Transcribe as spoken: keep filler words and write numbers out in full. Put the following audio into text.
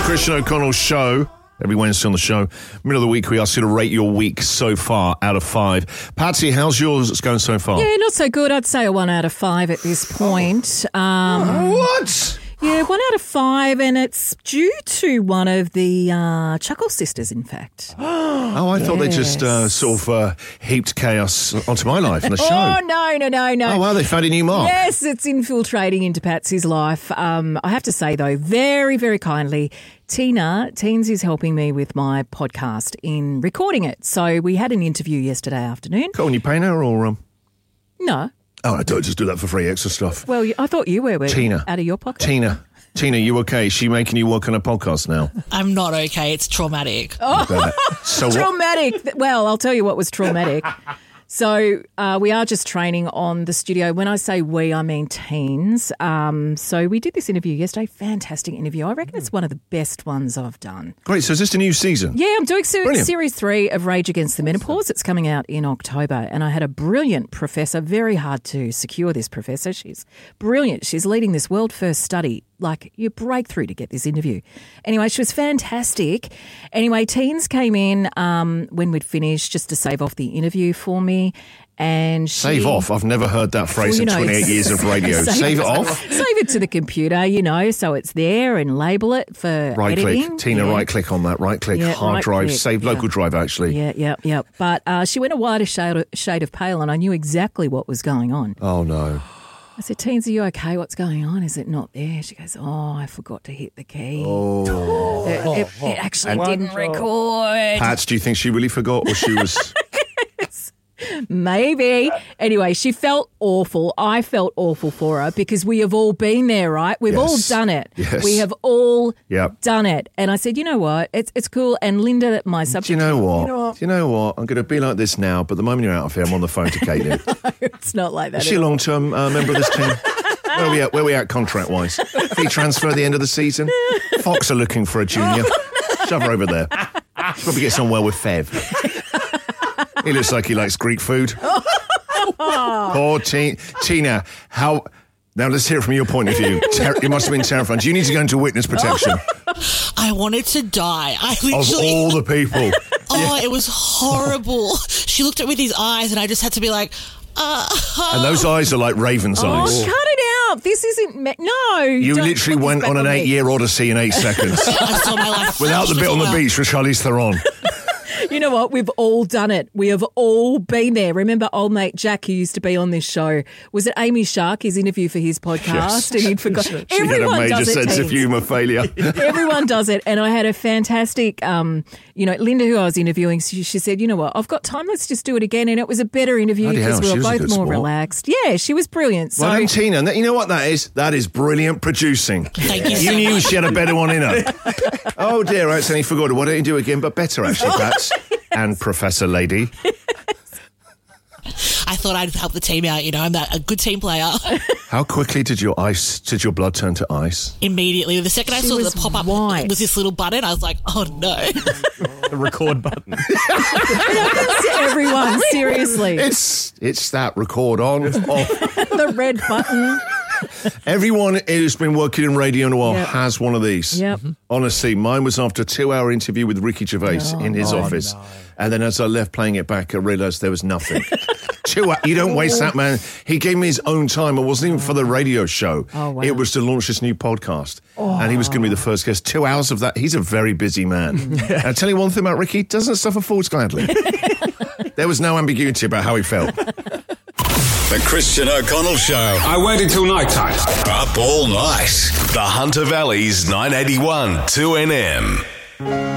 Christian O'Connell Show. Every Wednesday on the show, middle of the week, we ask you to rate your week so far out of five. Patsy, how's yours It's going so far? Yeah, not so good. I'd say a one out of five at this point. Um, what? Yeah, one out of five, and it's due to one of the uh, Chuckle sisters, in fact. Oh, I thought they just uh, sort of uh, heaped chaos onto my life in the show. Oh, no, no, no, no. Oh, wow, they found a new mark. Yes, it's infiltrating into Patsy's life. Um, I have to say, though, very, very kindly, Tina, Teens is helping me with my podcast in recording it. So we had an interview yesterday afternoon. Cool, and you paying her or... Um... No. Oh, I don't just do that for free extra stuff. Well, I thought you were. were Tina. Out of your pocket. Tina. Tina, you okay? Is she making you work on a podcast now? I'm not okay. It's traumatic. Oh, so traumatic. What? Well, I'll tell you what was traumatic. So uh, we are just training on the studio. When I say we, I mean teens. Um, so we did this interview yesterday. Fantastic interview. I reckon it's one of the best ones I've done. Great. So is this a new season? Yeah, I'm doing se- Brilliant. series three of Rage Against the Menopause. It's coming out in October. And I had a brilliant professor. Very hard to secure this professor. She's brilliant. She's leading this world-first study. Like, your breakthrough to get this interview. Anyway, she was fantastic. Anyway, teens came in um, when we'd finished just to save off the interview for me. And she, Save off? I've never heard that phrase well, you know, in twenty-eight years of radio. save, Save it off? Save it to the computer, you know, so it's there, and label it for Right editing. click. Tina, yeah. right click on that. Right click. Yeah, Hard right drive. click. Save local Yeah. drive, actually. Yeah, yeah, yeah. But uh, she went a wider shade of, shade of pale, and I knew exactly what was going on. Oh, no. I said, Teens, are you okay? What's going on? Is it not there? She goes, oh, I forgot to hit the key. Oh. It, it, it actually didn't record. Pats, do you think she really forgot or she was... Maybe. Anyway, she felt awful. I felt awful for her because we have all been there, right? We've Yes. all done it. Yes. We have all Yep. done it. And I said, you know what? It's it's cool. And Linda, my subject... Do you know what? Do you know what? I'm going to be like this now, but the moment you're out of here, I'm on the phone to Caitlin. It's not like that Is she a at all. long-term uh, member of this team? Where are we at? Where are we at contract-wise? Fee transfer at the end of the season? Fox are looking for a junior. Shove her over there. Probably get on well with Fev. He looks like he likes Greek food. Poor Tina. Tina, how... Now let's hear it from your point of view. Ter- it must have been terrifying. Do you need to go into witness protection? I wanted to die. I Of literally... all the people. Oh, it was horrible. She looked at me with these eyes, and I just had to be like... Uh, And those eyes are like raven's Oh, eyes. cut it out. This isn't... Me- no. You don't literally put this went back on an me. eight-year odyssey in eight seconds. I saw my life Without the flash bit on the before. beach with Charlize Theron. You know what? We've all done it. We have all been there. Remember old mate Jack, who used to be on this show? Was it Amy Shark, his interview for his podcast? Yes. And he'd forgot. She had a Everyone major does it, sense of teens. humour failure. Everyone does it. And I had a fantastic, um, you know, Linda, who I was interviewing, she, she said, you know what, I've got time, let's just do it again. And it was a better interview Bloody because hell, we she were was a both good more sport. relaxed. Yeah, she was brilliant. So, Well done, Tina. And that- you know what that is? That is brilliant producing. Thank you You so knew much. she had a better one in her. Oh dear, I accidentally forgot it. Why don't you do it again? But better, actually, Pats. And Professor Lady. I thought I'd help the team out, you know. I'm that, a good team player. How quickly did your ice, did your blood turn to ice? Immediately. The second I She saw was the pop-up white. with this little button, I was like, oh, no. The record button. everyone, seriously, It's it's that record on, off. the red button. Everyone who's been working in radio in a while Yep. has one of these. Yep. Honestly, mine was after a two-hour interview with Ricky Gervais in his office. And then as I left playing it back, I realised there was nothing. Two hours. You don't waste that, man. He gave me his own time. It wasn't even for the radio show. Oh, wow. It was to launch this new podcast. And he was going to be the first guest. Two hours of that. He's a very busy man. And I'll tell you one thing about Ricky. Doesn't suffer fools gladly. There was no ambiguity about how he felt. The Christian O'Connell Show. I waited till night time. Up all night. The Hunter Valley's nine eighty-one two N M.